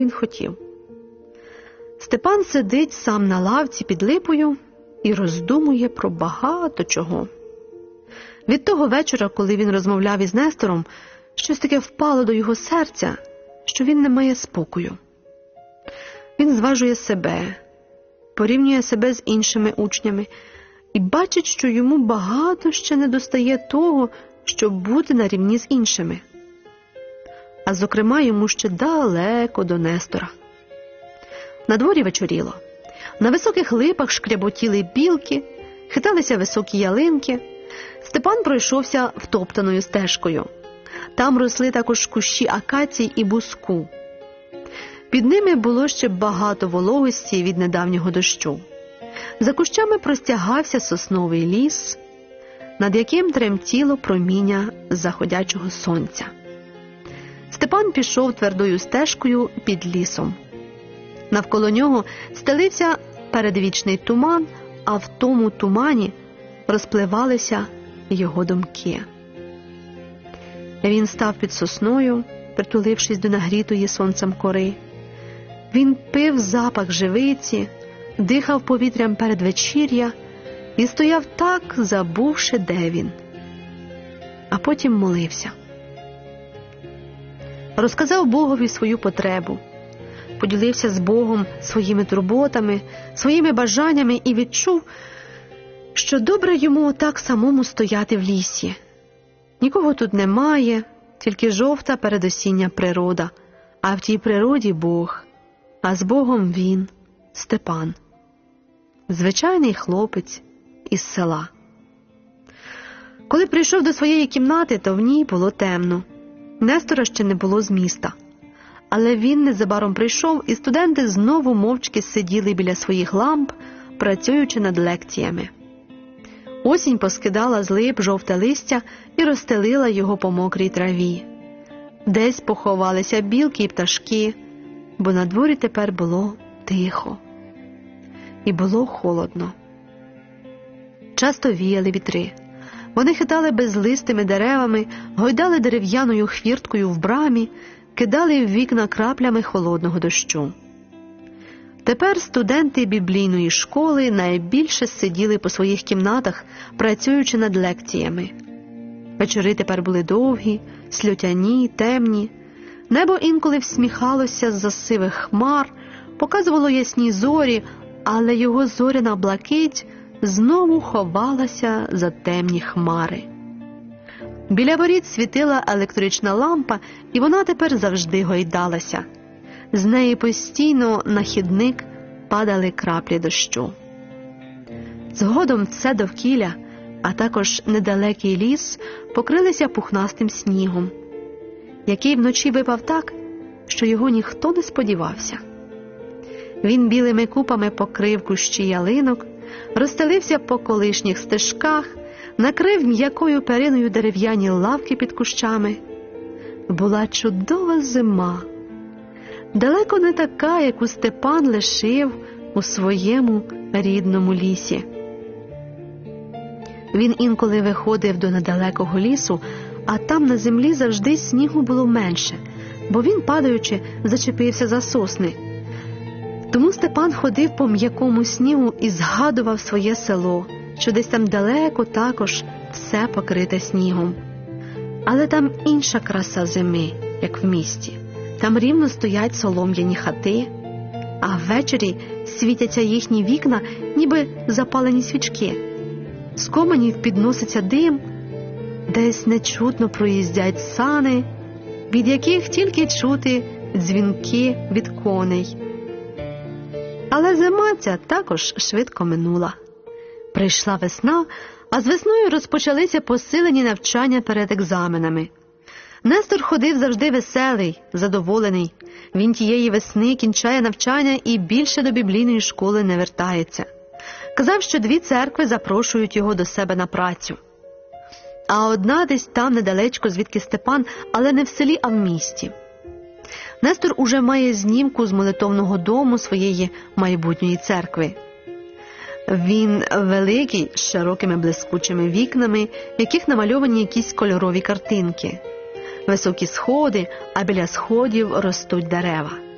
він хотів. Степан сидить сам на лавці під липою і роздумує про багато чого. Від того вечора, коли він розмовляв із Нестором, щось таке впало до його серця, що він не має спокою. Він зважує себе, порівнює себе з іншими учнями і бачить, що йому багато ще не достає того, щоб бути на рівні з іншими. А зокрема, йому ще далеко до Нестора. На дворі вечоріло. На високих липах шкряботіли білки, хиталися високі ялинки. Степан пройшовся втоптаною стежкою. Там росли також кущі акацій і буску. Під ними було ще багато вологості від недавнього дощу. За кущами простягався сосновий ліс, над яким тремтіло проміння заходячого сонця. Степан пішов твердою стежкою під лісом. Навколо нього стелився передвічний туман, а в тому тумані розпливалися його думки. Він став під сосною, притулившись до нагрітої сонцем кори. Він пив запах живиці, дихав повітрям передвечір'я і стояв так, забувши, де він. А потім молився. Розказав Богові свою потребу, поділився з Богом своїми турботами, своїми бажаннями і відчув, що добре йому отак самому стояти в лісі. Нікого тут немає, тільки жовта передосіння природа, а в тій природі Бог, а з Богом він, Степан. Звичайний хлопець із села. Коли прийшов до своєї кімнати, то в ній було темно. Нестора ще не було з міста. Але він незабаром прийшов, і студенти знову мовчки сиділи біля своїх ламп, працюючи над лекціями. Осінь поскидала з лип жовте листя і розстелила його по мокрій траві. Десь поховалися білки і пташки, бо на дворі тепер було тихо. І було холодно. Часто віяли вітри. Вони хитали безлистими деревами, гойдали дерев'яною хвірткою в брамі, кидали в вікна краплями холодного дощу. Тепер студенти біблійної школи найбільше сиділи по своїх кімнатах, працюючи над лекціями. Вечори тепер були довгі, сльотяні, темні. Небо інколи всміхалося з-за сивих хмар, показувало ясні зорі, але його зоряна блакить знову ховалася за темні хмари. Біля воріт світила електрична лампа, і вона тепер завжди гойдалася. З неї постійно на хідник падали краплі дощу. Згодом все довкілля, а також недалекий ліс, покрилися пухнастим снігом, який вночі випав так, що його ніхто не сподівався. Він білими купами покрив кущі ялинок, розстелився по колишніх стежках, накрив м'якою периною дерев'яні лавки під кущами. Була чудова зима, далеко не така, яку Степан лишив у своєму рідному лісі. Він інколи виходив до недалекого лісу, а там на землі завжди снігу було менше, бо він, падаючи, зачепився за сосни. Тому Степан ходив по м'якому снігу і згадував своє село, що десь там далеко також все покрите снігом. Але там інша краса зими, як в місті. Там рівно стоять солом'яні хати, а ввечері світяться їхні вікна, ніби запалені свічки. З коменів підноситься дим, десь нечутно проїздять сани, від яких тільки чути дзвінки від коней. Але зима ця також швидко минула. Прийшла весна, а з весною розпочалися посилені навчання перед екзаменами. Нестор ходив завжди веселий, задоволений. Він тієї весни кінчає навчання і більше до біблійної школи не вертається. Казав, що 2 церкви запрошують його до себе на працю. А одна десь там недалечко, звідки Степан, але не в селі, а в місті. Нестор уже має знімку з молитовного дому своєї майбутньої церкви. Він великий, з широкими блискучими вікнами, в яких намальовані якісь кольорові картинки. Високі сходи, а біля сходів ростуть дерева.